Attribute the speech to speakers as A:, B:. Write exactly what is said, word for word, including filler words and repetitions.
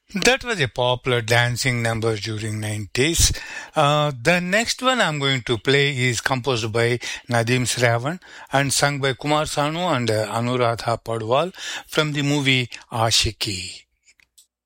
A: That was a popular dancing number during nineties. Uh, the next one I'm going to play is composed by Nadeem Sravan and sung by Kumar Sanu and uh, Anuradha Padwal from the movie Ashiki.